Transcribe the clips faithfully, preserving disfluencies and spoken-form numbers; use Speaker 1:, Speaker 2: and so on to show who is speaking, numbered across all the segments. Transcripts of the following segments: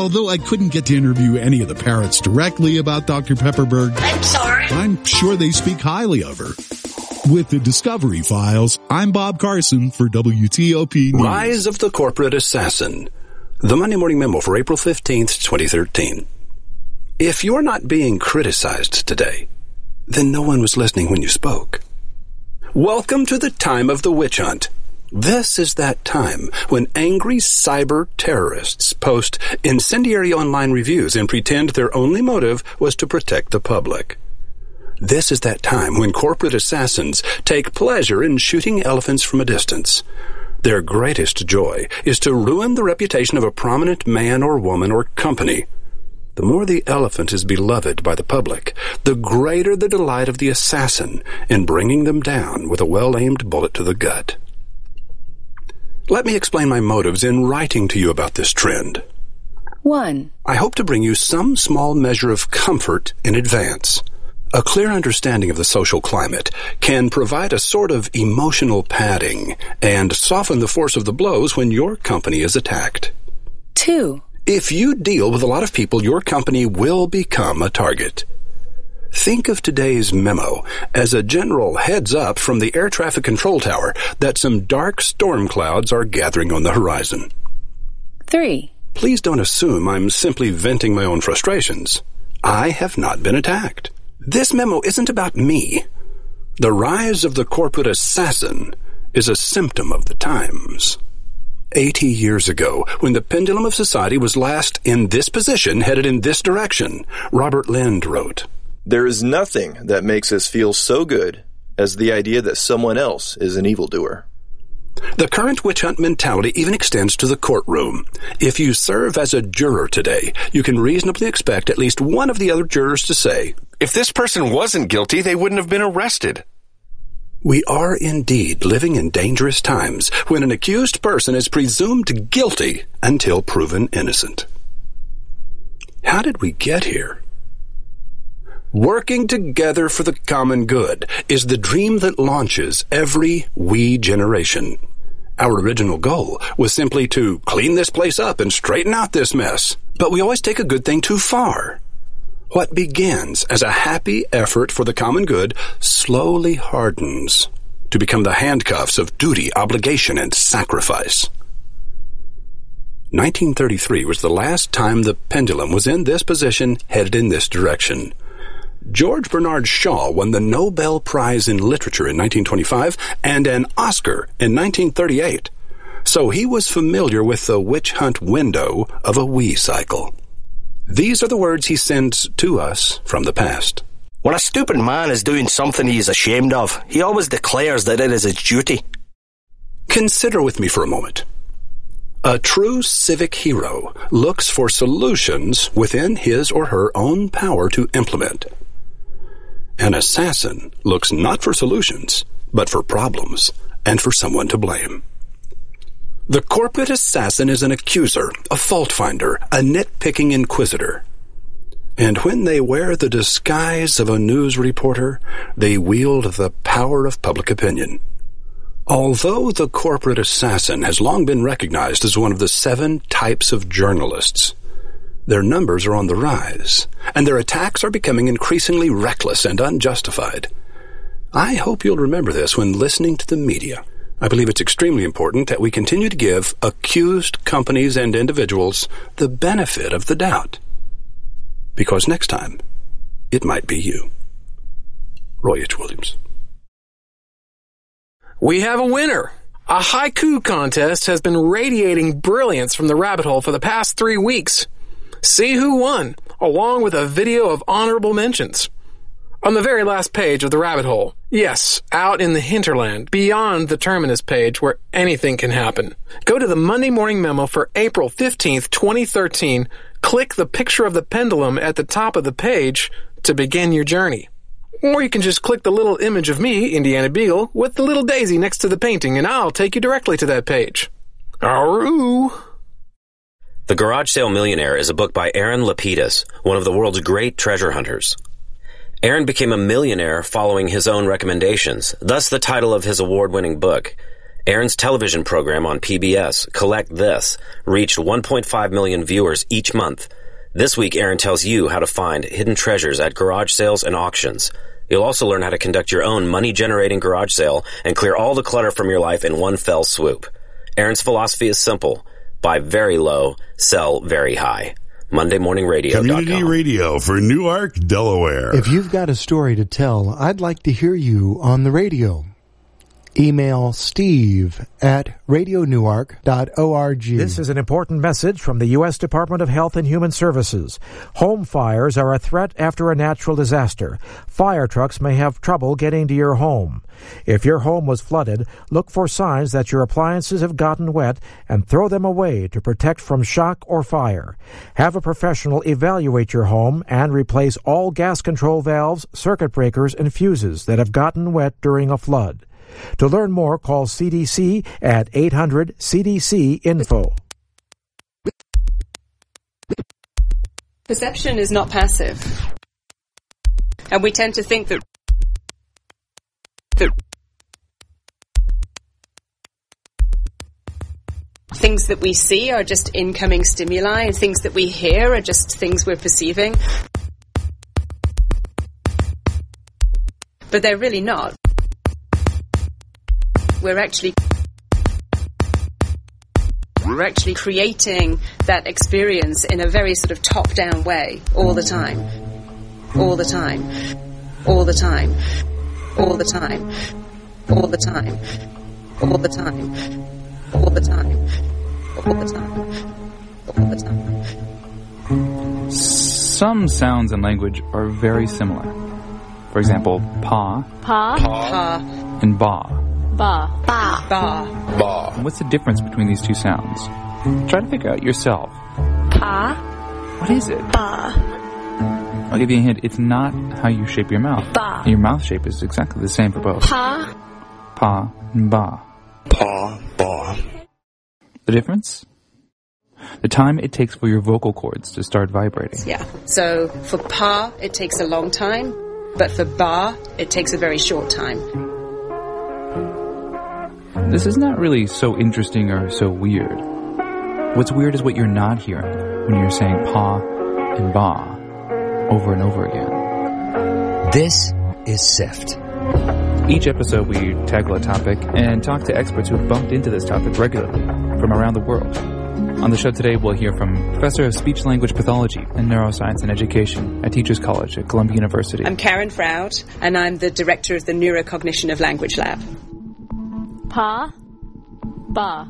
Speaker 1: although I couldn't get to interview any of the parrots directly about Doctor Pepperberg,
Speaker 2: I'm sorry.
Speaker 1: I'm sure they speak highly of her. With the Discovery Files, I'm Bob Carson for W T O P News.
Speaker 3: Rise of the Corporate Assassin. The Monday Morning Memo for April fifteenth, twenty thirteen. If you're not being criticized today, then no one was listening when you spoke. Welcome to the time of the witch hunt. This is that time when angry cyber terrorists post incendiary online reviews and pretend their only motive was to protect the public. This is that time when corporate assassins take pleasure in shooting elephants from a distance. Their greatest joy is to ruin the reputation of a prominent man or woman or company. The more the elephant is beloved by the public, the greater the delight of the assassin in bringing them down with a well-aimed bullet to the gut. Let me explain my motives in writing to you about this trend.
Speaker 4: One.
Speaker 3: I hope to bring you some small measure of comfort in advance. A clear understanding of the social climate can provide a sort of emotional padding and soften the force of the blows when your company is attacked.
Speaker 4: Two.
Speaker 3: If you deal with a lot of people, your company will become a target. Think of today's memo as a general heads up from the air traffic control tower that some dark storm clouds are gathering on the horizon.
Speaker 4: Three.
Speaker 3: Please don't assume I'm simply venting my own frustrations. I have not been attacked. This memo isn't about me. The rise of the corporate assassin is a symptom of the times. Eighty years ago, when the pendulum of society was last in this position, headed in this direction, Robert Lind wrote,
Speaker 5: "There is nothing that makes us feel so good as the idea that someone else is an evildoer."
Speaker 3: The current witch hunt mentality even extends to the courtroom. If you serve as a juror today, you can reasonably expect at least one of the other jurors to say,
Speaker 6: "If this person wasn't guilty, they wouldn't have been arrested."
Speaker 3: We are indeed living in dangerous times when an accused person is presumed guilty until proven innocent. How did we get here? Working together for the common good is the dream that launches every we generation. Our original goal was simply to clean this place up and straighten out this mess, but we always take a good thing too far. What begins as a happy effort for the common good slowly hardens to become the handcuffs of duty, obligation, and sacrifice. nineteen thirty-three was the last time the pendulum was in this position, headed in this direction. George Bernard Shaw won the Nobel Prize in Literature in nineteen twenty-five and an Oscar in nineteen thirty-eight, so he was familiar with the witch hunt window of a we cycle. These are the words he sends to us from the past.
Speaker 7: When a stupid man is doing something he is ashamed of, he always declares that it is his duty.
Speaker 3: Consider with me for a moment. A true civic hero looks for solutions within his or her own power to implement. An assassin looks not for solutions, but for problems and for someone to blame. The corporate assassin is an accuser, a fault finder, a nitpicking inquisitor. And when they wear the disguise of a news reporter, they wield the power of public opinion. Although the corporate assassin has long been recognized as one of the seven types of journalists, their numbers are on the rise, and their attacks are becoming increasingly reckless and unjustified. I hope you'll remember this when listening to the media. I believe it's extremely important that we continue to give accused companies and individuals the benefit of the doubt. Because next time, it might be you. Roy H. Williams.
Speaker 8: We have a winner. A haiku contest has been radiating brilliance from the rabbit hole for the past three weeks. See who won, along with a video of honorable mentions. On the very last page of the rabbit hole, yes, out in the hinterland, beyond the terminus page where anything can happen, go to the Monday Morning Memo for April fifteenth, twenty thirteen, click the picture of the pendulum at the top of the page to begin your journey. Or you can just click the little image of me, Indiana Beagle, with the little daisy next to the painting, and I'll take you directly to that page. Aroo!
Speaker 9: The Garage Sale Millionaire is a book by Aaron Lapidus, one of the world's great treasure hunters. Aaron became a millionaire following his own recommendations, thus the title of his award-winning book. Aaron's television program on P B S, Collect This, reached one point five million viewers each month. This week, Aaron tells you how to find hidden treasures at garage sales and auctions. You'll also learn how to conduct your own money-generating garage sale and clear all the clutter from your life in one fell swoop. Aaron's philosophy is simple. Buy very low, sell very high. Monday Morning Radio dot com.
Speaker 2: Community radio for Newark, Delaware.
Speaker 10: If you've got a story to tell, I'd like to hear you on the radio. Email Steve at radio newark dot org.
Speaker 11: This is an important message from the U S Department of Health and Human Services. Home fires are a threat after a natural disaster. Fire trucks may have trouble getting to your home. If your home was flooded, look for signs that your appliances have gotten wet and throw them away to protect from shock or fire. Have a professional evaluate your home and replace all gas control valves, circuit breakers, and fuses that have gotten wet during a flood. To learn more, call C D C at eight hundred C D C info.
Speaker 12: Perception is not passive. And we tend to think that, that things that we see are just incoming stimuli, and things that we hear are just things we're perceiving. But they're really not. We're actually we're actually creating that experience in a very sort of top-down way all the time. All the time. All the time. All the time. All the time. All the time. All the time. All the time. All the time.
Speaker 13: Some sounds in language are very similar. For example, pa,
Speaker 14: Pa.
Speaker 12: Pa.
Speaker 13: and ba.
Speaker 14: Ba.
Speaker 12: Ba. Ba.
Speaker 3: Ba.
Speaker 13: What's the difference between these two sounds? Try to figure out yourself.
Speaker 14: Pa.
Speaker 13: What is it?
Speaker 14: Ba.
Speaker 13: I'll give you a hint. It's not how you shape your mouth.
Speaker 14: Ba.
Speaker 13: Your mouth shape is exactly the same for both.
Speaker 14: Pa.
Speaker 13: Pa and ba.
Speaker 7: Pa, ba.
Speaker 13: The difference? The time it takes for your vocal cords to start vibrating.
Speaker 12: Yeah. So for pa, it takes a long time, but for ba, it takes a very short time.
Speaker 13: This is not really so interesting or so weird. What's weird is what you're not hearing when you're saying pa and ba over and over again.
Speaker 15: This is SIFT.
Speaker 13: Each episode we tackle a topic and talk to experts who've bumped into this topic regularly from around the world. On the show today, we'll hear from Professor of Speech-Language Pathology and Neuroscience and Education at Teachers College at Columbia University.
Speaker 12: I'm Karen Froud, and I'm the director of the Neurocognition of Language Lab.
Speaker 14: Pa. Ba.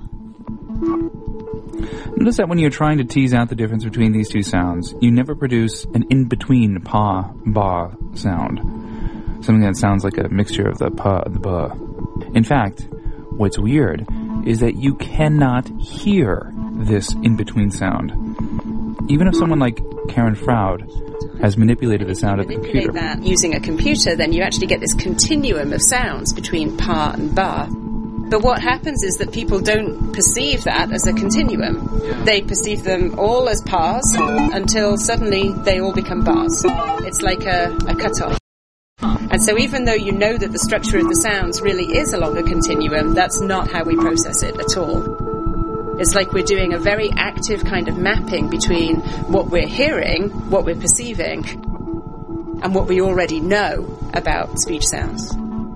Speaker 13: Notice that when you're trying to tease out the difference between these two sounds, you never produce an in-between pa, ba sound. Something that sounds like a mixture of the pa and the ba. In fact, what's weird is that you cannot hear this in-between sound. Even if someone like Karen Froud has manipulated the sound of the computer.
Speaker 12: That using a computer, then you actually get this continuum of sounds between pa and ba. But what happens is that people don't perceive that as a continuum. Yeah. They perceive them all as pas until suddenly they all become bars. It's like a, a cut-off. And so even though you know that the structure of the sounds really is along a continuum, that's not how we process it at all. It's like we're doing a very active kind of mapping between what we're hearing, what we're perceiving, and what we already know about speech sounds.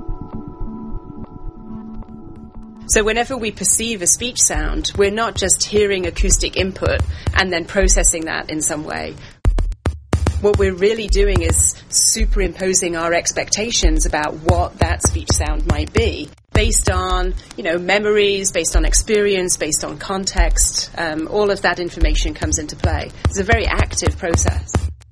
Speaker 12: So whenever we perceive a speech sound, we're not just hearing acoustic input and then processing that in some way. What we're really doing is superimposing our expectations about what that speech sound might be, based on, you know, memories, based on experience, based on context. Um, all of that information comes into play. It's a very active process.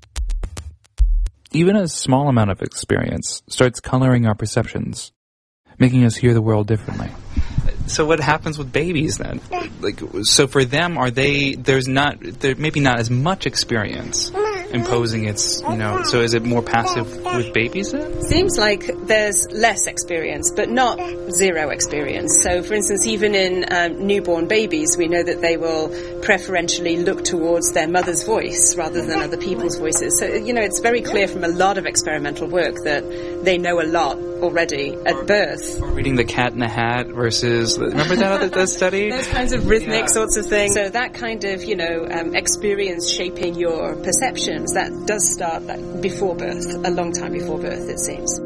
Speaker 13: Even a small amount of experience starts coloring our perceptions, making us hear the world differently. So what happens with babies then? Like, so for them, are they, there's not, there maybe not as much experience imposing its, you know, so is it more passive with babies then?
Speaker 12: Seems like there's less experience, but not zero experience. So, for instance, even in um, newborn babies, we know that they will preferentially look towards their mother's voice rather than other people's voices. So, you know, it's very clear from a lot of experimental work that they know a lot already at birth.
Speaker 13: Or reading The Cat in the Hat versus, remember that other that study?
Speaker 12: Those kinds of rhythmic
Speaker 13: Yeah.
Speaker 12: sorts of things. So that kind of, you know, um, experience shaping your perceptions, that does start like, before birth, a long time before birth, it seems.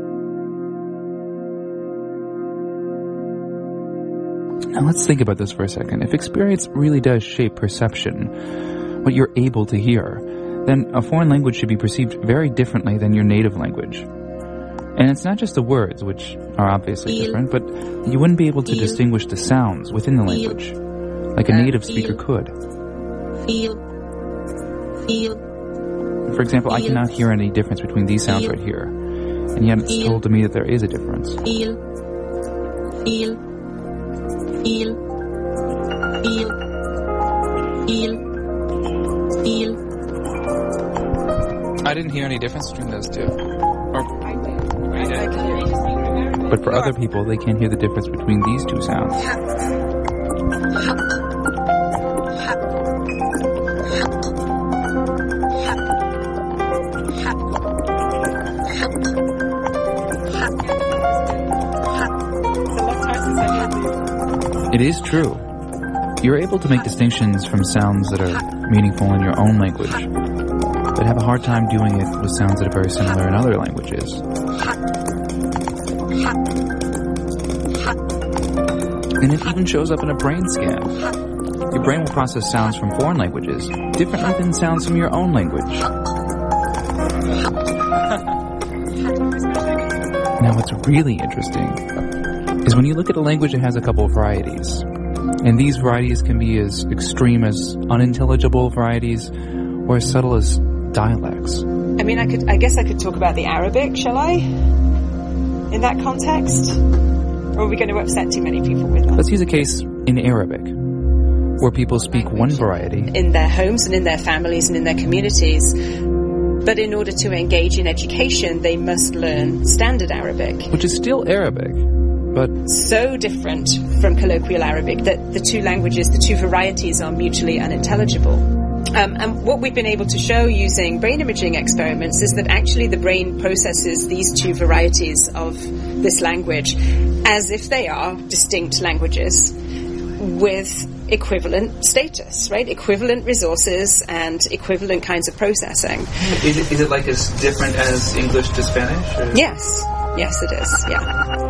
Speaker 13: Now let's think about this for a second. If experience really does shape perception, what you're able to hear, then a foreign language should be perceived very differently than your native language. And it's not just the words, which are obviously different, but you wouldn't be able to distinguish the sounds within the language, like a native speaker could. For example, I cannot hear any difference between these sounds right here, and yet it's told to me that there is a difference.
Speaker 16: Feel, feel, feel, feel.
Speaker 13: I didn't hear any difference between those two. Or, I did. But for other people, they can't hear the difference between these two sounds. It is true. You're able to make distinctions from sounds that are meaningful in your own language, but have a hard time doing it with sounds that are very similar in other languages. And it even shows up in a brain scan. Your brain will process sounds from foreign languages differently than sounds from your own language. Now, what's really interesting is when you look at a language that has a couple of varieties, and these varieties can be as extreme as unintelligible varieties or as subtle as dialects.
Speaker 12: I mean, I could, I guess I could talk about the Arabic, shall I? In that context? Or are we going to upset too many people with that?
Speaker 13: Let's use a case in Arabic, where people speak one variety
Speaker 12: in their homes and in their families and in their communities. But in order to engage in education, they must learn Standard Arabic.
Speaker 13: Which is still Arabic, but
Speaker 12: so different from colloquial Arabic that the two languages, the two varieties, are mutually unintelligible. Um, and what we've been able to show using brain imaging experiments is that actually the brain processes these two varieties of this language as if they are distinct languages with equivalent status, right? Equivalent resources and equivalent kinds of processing.
Speaker 13: Is it, is it like as different as English to Spanish? Or?
Speaker 12: Yes. Yes, it is. Yeah.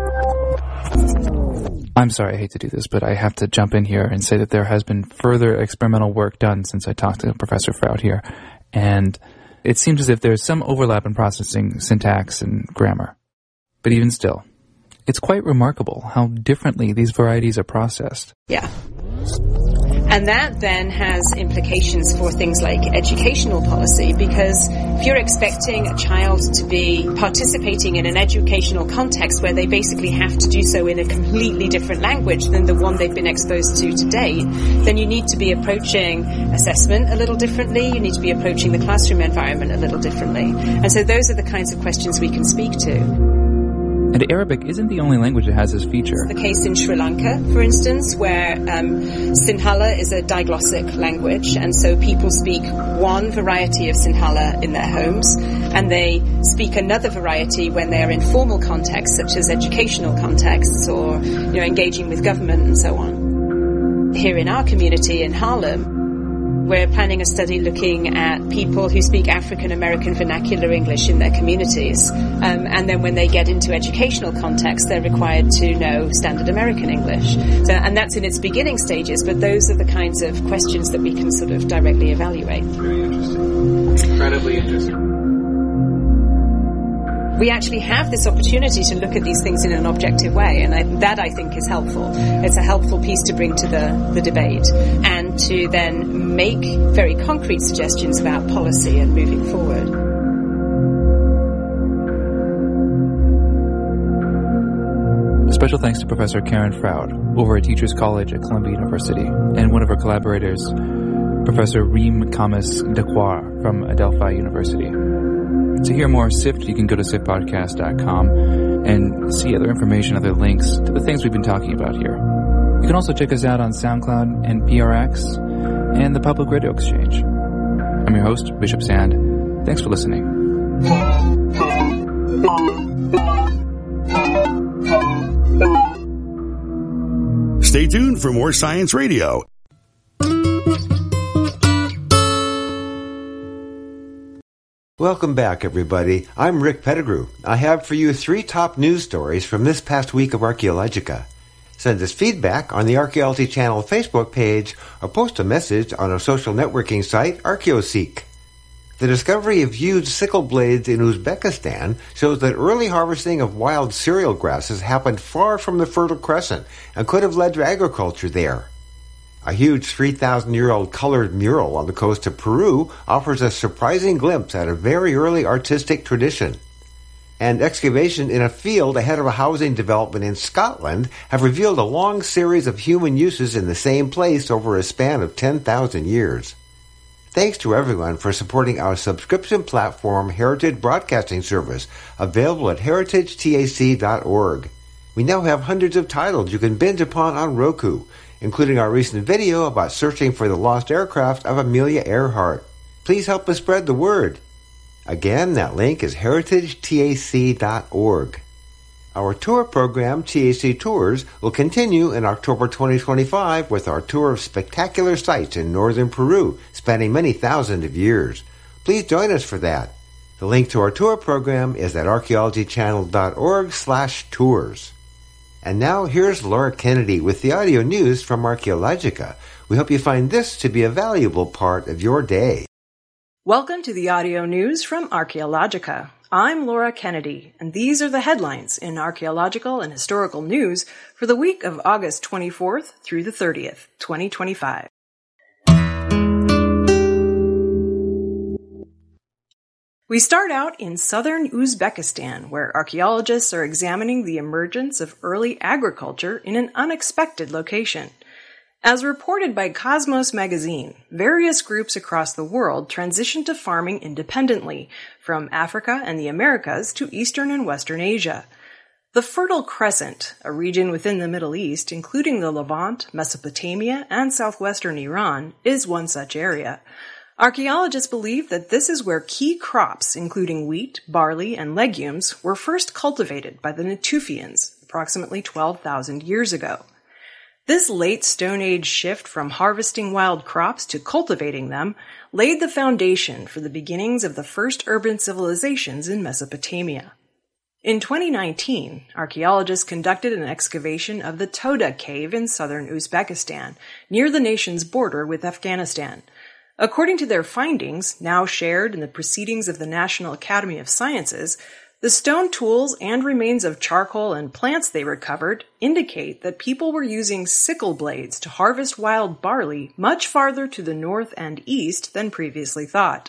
Speaker 13: I'm sorry, I hate to do this, but I have to jump in here and say that there has been further experimental work done since I talked to Professor Froud here, and it seems as if there's some overlap in processing syntax and grammar. But even still, it's quite remarkable how differently these varieties are processed.
Speaker 12: Yeah. And that then has implications for things like educational policy, because if you're expecting a child to be participating in an educational context where they basically have to do so in a completely different language than the one they've been exposed to to date, then you need to be approaching assessment a little differently, you need to be approaching the classroom environment a little differently. And so those are the kinds of questions we can speak to.
Speaker 13: And Arabic isn't the only language that has this feature.
Speaker 12: The case in Sri Lanka, for instance, where um, Sinhala is a diglossic language, and so people speak one variety of Sinhala in their homes, and they speak another variety when they are in formal contexts, such as educational contexts or, you know, engaging with government and so on. Here in our community in Harlem, we're planning a study looking at people who speak African American vernacular English in their communities. Um, and then when they get into educational context, they're required to know Standard American English. So, and that's in its beginning stages, but those are the kinds of questions that we can sort of directly evaluate.
Speaker 13: Very interesting. Incredibly interesting.
Speaker 12: We actually have this opportunity to look at these things in an objective way, and I, that I think is helpful. It's a helpful piece to bring to the, the debate, and to then make very concrete suggestions about policy and moving forward.
Speaker 13: Special thanks to Professor Karen Froud over at Teachers College at Columbia University, and one of her collaborators, Professor Reem Kamis Dakwar from Adelphi University. To hear more SIFT, you can go to sift podcast dot com and see other information, other links to the things we've been talking about here. You can also check us out on SoundCloud and P R X and the Public Radio Exchange. I'm your host, Bishop Sand. Thanks for listening.
Speaker 2: Stay tuned for more Science Radio.
Speaker 17: Welcome back, everybody. I'm Rick Pettigrew. I have for you three top news stories from this past week of Archaeologica. Send us feedback on the Archaeology Channel Facebook page or post a message on our social networking site, ArchaeoSeek. The discovery of huge sickle blades in Uzbekistan shows that early harvesting of wild cereal grasses happened far from the Fertile Crescent and could have led to agriculture there. A huge three thousand year old colored mural on the coast of Peru offers a surprising glimpse at a very early artistic tradition. And excavation in a field ahead of a housing development in Scotland have revealed a long series of human uses in the same place over a span of ten thousand years. Thanks to everyone for supporting our subscription platform Heritage Broadcasting Service, available at heritage tac dot org. We now have hundreds of titles you can binge upon on Roku, including our recent video about searching for the lost aircraft of Amelia Earhart. Please help us spread the word. Again, that link is heritage tac dot org. Our tour program, T A C Tours, will continue in October twenty twenty-five with our tour of spectacular sites in northern Peru, spanning many thousands of years. Please join us for that. The link to our tour program is at archaeology channel dot org slash tours. And now here's Laura Kennedy with the audio news from Archaeologica. We hope you find this to be a valuable part of your day.
Speaker 18: Welcome to the audio news from Archaeologica. I'm Laura Kennedy, and these are the headlines in archaeological and historical news for the week of August twenty-fourth through the thirtieth, twenty twenty-five. We start out in southern Uzbekistan, where archaeologists are examining the emergence of early agriculture in an unexpected location. As reported by Cosmos magazine, various groups across the world transitioned to farming independently, from Africa and the Americas to Eastern and Western Asia. The Fertile Crescent, a region within the Middle East, including the Levant, Mesopotamia, and southwestern Iran, is one such area. Archaeologists believe that this is where key crops, including wheat, barley, and legumes, were first cultivated by the Natufians approximately twelve thousand years ago. This late Stone Age shift from harvesting wild crops to cultivating them laid the foundation for the beginnings of the first urban civilizations in Mesopotamia. In twenty nineteen, archaeologists conducted an excavation of the Toda Cave in southern Uzbekistan, near the nation's border with Afghanistan. According to their findings, now shared in the Proceedings of the National Academy of Sciences, the stone tools and remains of charcoal and plants they recovered indicate that people were using sickle blades to harvest wild barley much farther to the north and east than previously thought.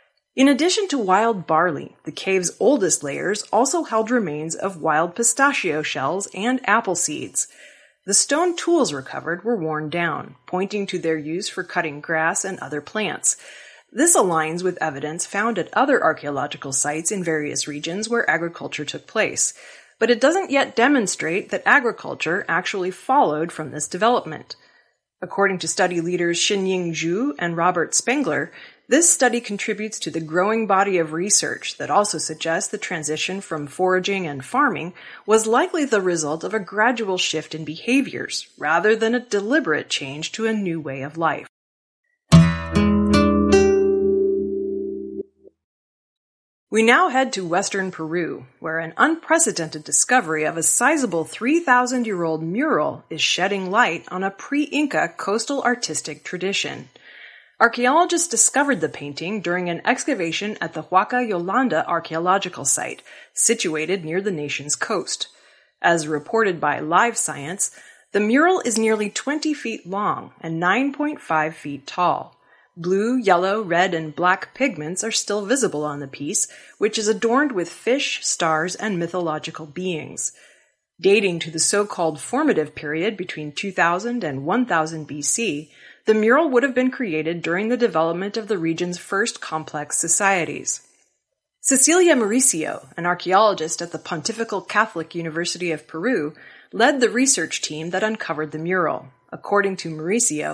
Speaker 18: In addition to wild barley, the cave's oldest layers also held remains of wild pistachio shells and apple seeds. The stone tools recovered were worn down, pointing to their use for cutting grass and other plants. This aligns with evidence found at other archaeological sites in various regions where agriculture took place, but it doesn't yet demonstrate that agriculture actually followed from this development. According to study leaders Xinying Zhu and Robert Spengler, this study contributes to the growing body of research that also suggests the transition from foraging and farming was likely the result of a gradual shift in behaviors, rather than a deliberate change to a new way of life. We now head to western Peru, where an unprecedented discovery of a sizable three thousand year old mural is shedding light on a pre-Inca coastal artistic tradition. Archaeologists discovered the painting during an excavation at the Huaca Yolanda archaeological site, situated near the nation's coast. As reported by Live Science, the mural is nearly twenty feet long and nine point five feet tall. Blue, yellow, red, and black pigments are still visible on the piece, which is adorned with fish, stars, and mythological beings. Dating to the so-called formative period between two thousand and one thousand B C, the mural would have been created during the development of the region's first complex societies. Cecilia Mauricio, an archaeologist at the Pontifical Catholic University of Peru, led the research team that uncovered the mural. According to Mauricio,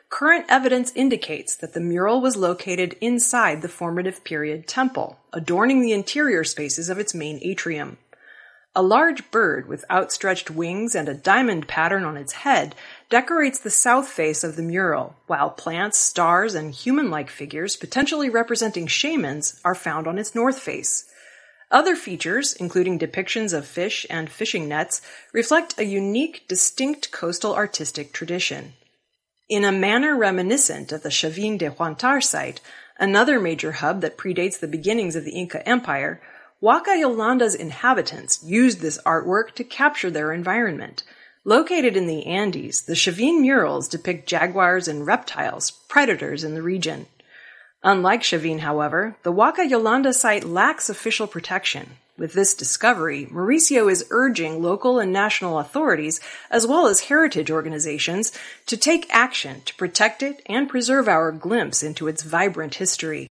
Speaker 18: current evidence indicates that the mural was located inside the formative period temple, adorning the interior spaces of its main atrium. A large bird with outstretched wings and a diamond pattern on its head decorates the south face of the mural, while plants, stars, and human-like figures potentially representing shamans are found on its north face. Other features, including depictions of fish and fishing nets, reflect a unique, distinct coastal artistic tradition. In a manner reminiscent of the Chavin de Huantar site, another major hub that predates the beginnings of the Inca Empire, Huaca Yolanda's inhabitants used this artwork to capture their environment. Located in the Andes, the Chavin murals depict jaguars and reptiles, predators in the region. Unlike Chavin, however, the Huaca Yolanda site lacks official protection. With this discovery, Mauricio is urging local and national authorities, as well as heritage organizations, to take action to protect it and preserve our glimpse into its vibrant history.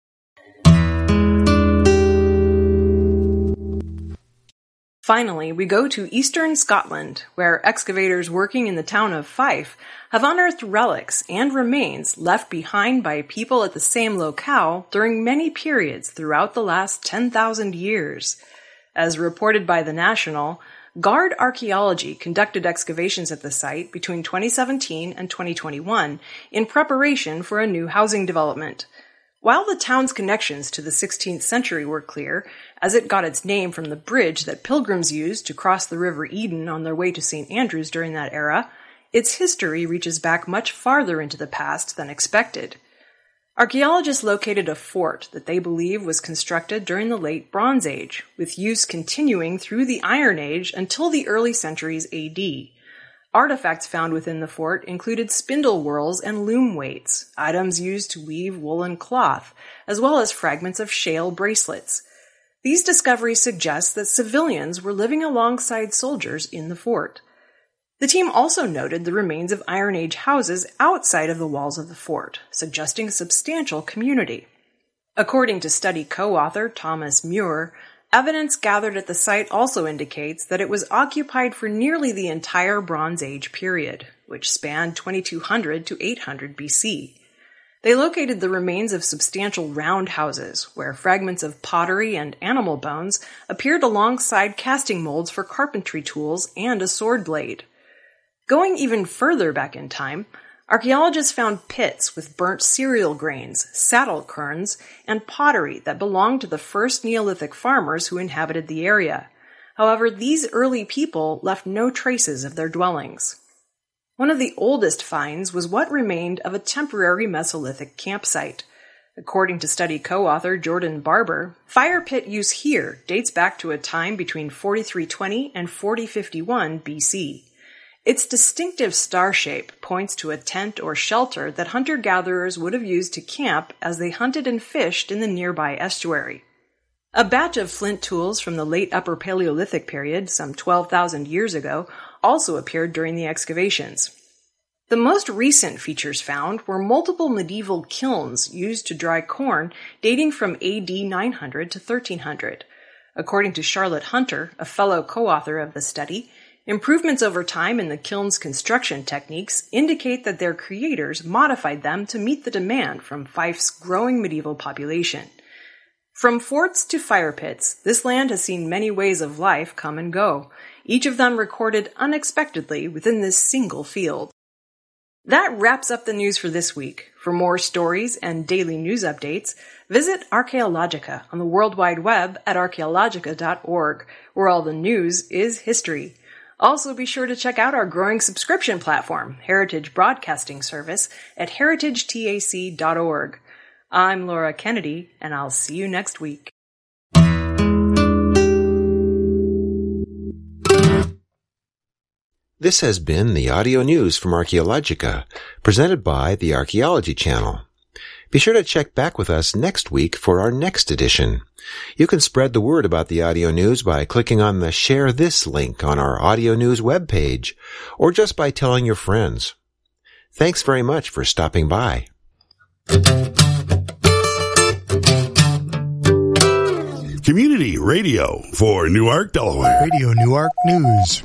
Speaker 18: Finally, we go to eastern Scotland, where excavators working in the town of Fife have unearthed relics and remains left behind by people at the same locale during many periods throughout the last ten thousand years. As reported by The National, Guard Archaeology conducted excavations at the site between twenty seventeen and twenty twenty-one in preparation for a new housing development. While the town's connections to the sixteenth century were clear, as it got its name from the bridge that pilgrims used to cross the River Eden on their way to Saint Andrews during that era, its history reaches back much farther into the past than expected. Archaeologists located a fort that they believe was constructed during the late Bronze Age, with use continuing through the Iron Age until the early centuries A D. Artifacts found within the fort included spindle whorls and loom weights, items used to weave woolen cloth, as well as fragments of shale bracelets. These discoveries suggest that civilians were living alongside soldiers in the fort. The team also noted the remains of Iron Age houses outside of the walls of the fort, suggesting a substantial community. According to study co-author Thomas Muir, evidence gathered at the site also indicates that it was occupied for nearly the entire Bronze Age period, which spanned twenty-two hundred to eight hundred B C. They located the remains of substantial round houses, where fragments of pottery and animal bones appeared alongside casting molds for carpentry tools and a sword blade. Going even further back in time, archaeologists found pits with burnt cereal grains, saddle querns, and pottery that belonged to the first Neolithic farmers who inhabited the area. However, these early people left no traces of their dwellings. One of the oldest finds was what remained of a temporary Mesolithic campsite. According to study co-author Jordan Barber, fire pit use here dates back to a time between forty-three twenty and forty fifty-one B C. Its distinctive star shape points to a tent or shelter that hunter-gatherers would have used to camp as they hunted and fished in the nearby estuary. A batch of flint tools from the late Upper Paleolithic period, some twelve thousand years ago, also appeared during the excavations. The most recent features found were multiple medieval kilns used to dry corn dating from A D nine hundred to thirteen hundred. According to Charlotte Hunter, a fellow co-author of the study, improvements over time in the kiln's construction techniques indicate that their creators modified them to meet the demand from Fife's growing medieval population. From forts to fire pits, this land has seen many ways of life come and go, each of them recorded unexpectedly within this single field. That wraps up the news for this week. For more stories and daily news updates, visit Archaeologica on the World Wide Web at archaeologica dot org, where all the news is history. Also, be sure to check out our growing subscription platform, Heritage Broadcasting Service, at heritage tac dot org. I'm Laura Kennedy, and I'll see you next week.
Speaker 17: This has been the audio news from Archaeologica, presented by the Archaeology Channel. Be sure to check back with us next week for our next edition. You can spread the word about the audio news by clicking on the Share This link on our audio news webpage, or just by telling your friends. Thanks very much for stopping by.
Speaker 2: Community Radio for Newark, Delaware.
Speaker 10: Radio Newark News.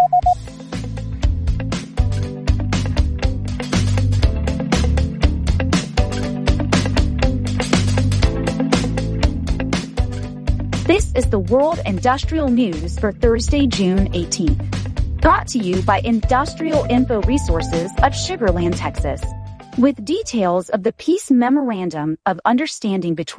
Speaker 19: is the World Industrial News for Thursday, June eighteenth. Brought to you by Industrial Info Resources of Sugar Land, Texas, with details of the Peace Memorandum of Understanding between